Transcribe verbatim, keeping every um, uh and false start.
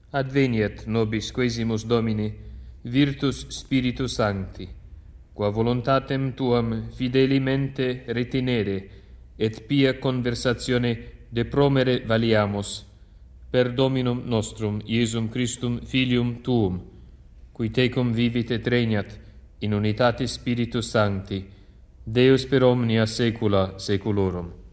Adveniat nobis quesimus Domini, virtus Spiritus Sancti, qua voluntatem tuam fidelimente retinere, et pia conversatione depromere valiamus, per Dominum nostrum Iesum Christum Filium Tuum, qui tecum vivit et regnat in unitate Spiritus Sancti, Deus per omnia saecula saeculorum.